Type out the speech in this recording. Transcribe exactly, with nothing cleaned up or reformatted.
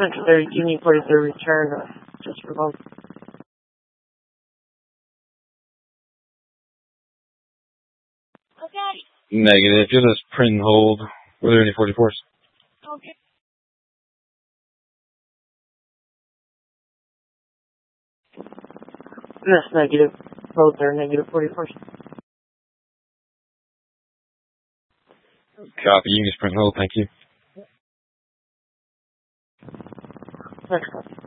Central thirty-two, need forty-three return, uh, just for home. Okay. Negative. Give us print and hold. Were there any forty-fours? Okay. That's negative. Both are negative forty-fours. Copy. You can just print and hold. Thank you. Next one.